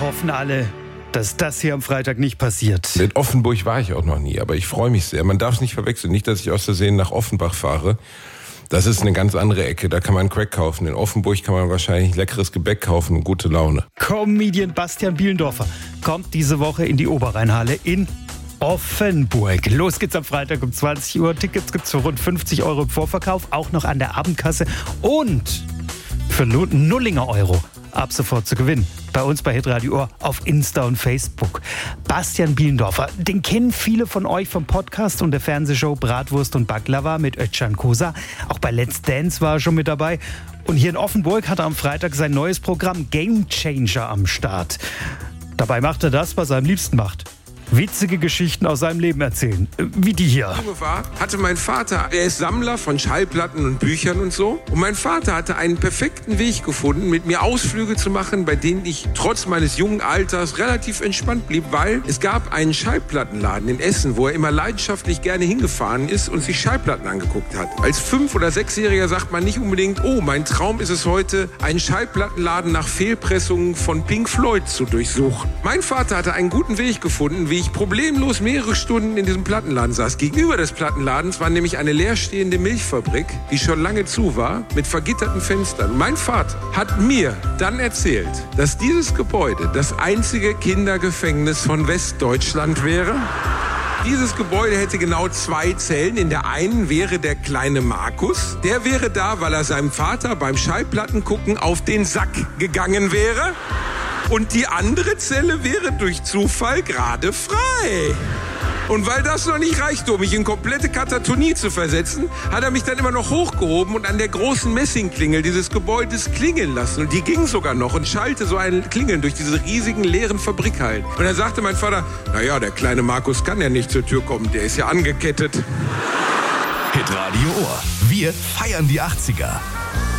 hoffen alle, dass das hier am Freitag nicht passiert. In Offenburg war ich auch noch nie, aber ich freue mich sehr. Man darf es nicht verwechseln. Nicht, dass ich aus Versehen nach Offenbach fahre. Das ist eine ganz andere Ecke. Da kann man Crack kaufen. In Offenburg kann man wahrscheinlich leckeres Gebäck kaufen und gute Laune. Comedian Bastian Bielendorfer kommt diese Woche in die Oberrheinhalle in Offenburg. Los geht's am Freitag um 20 Uhr. Tickets gibt's für rund 50 € im Vorverkauf, auch noch an der Abendkasse und für Nullinger Euro ab sofort zu gewinnen. Bei uns bei Hitradio Ohr auf Insta und Facebook. Bastian Bielendorfer, den kennen viele von euch vom Podcast und der Fernsehshow Bratwurst und Baklava mit Özcan Kosa. Auch bei Let's Dance war er schon mit dabei. Und hier in Offenburg hat er am Freitag sein neues Programm Game Changer am Start. Dabei macht er das, was er am liebsten macht. Witzige Geschichten aus seinem Leben erzählen. Wie die hier. Hatte mein Vater, er ist Sammler von Schallplatten und Büchern und so. Und mein Vater hatte einen perfekten Weg gefunden, mit mir Ausflüge zu machen, bei denen ich trotz meines jungen Alters relativ entspannt blieb, weil es gab einen Schallplattenladen in Essen, wo er immer leidenschaftlich gerne hingefahren ist und sich Schallplatten angeguckt hat. Als 5- oder 6-Jähriger sagt man nicht unbedingt, oh, mein Traum ist es heute, einen Schallplattenladen nach Fehlpressungen von Pink Floyd zu durchsuchen. Mein Vater hatte einen guten Weg gefunden, wie ich problemlos mehrere Stunden in diesem Plattenladen saß. Gegenüber des Plattenladens war nämlich eine leerstehende Milchfabrik, die schon lange zu war, mit vergitterten Fenstern. Mein Vater hat mir dann erzählt, dass dieses Gebäude das einzige Kindergefängnis von Westdeutschland wäre. Dieses Gebäude hätte genau 2 Zellen. In der einen wäre der kleine Markus. Der wäre da, weil er seinem Vater beim Schallplattengucken auf den Sack gegangen wäre. Und die andere Zelle wäre durch Zufall gerade frei. Und weil das noch nicht reichte, um mich in komplette Katatonie zu versetzen, hat er mich dann immer noch hochgehoben und an der großen Messingklingel dieses Gebäudes klingeln lassen. Und die ging sogar noch und schallte so ein Klingeln durch diese riesigen leeren Fabrikhallen. Und dann sagte mein Vater, naja, der kleine Markus kann ja nicht zur Tür kommen, der ist ja angekettet. Hitradio Ohr. Wir feiern die 80er.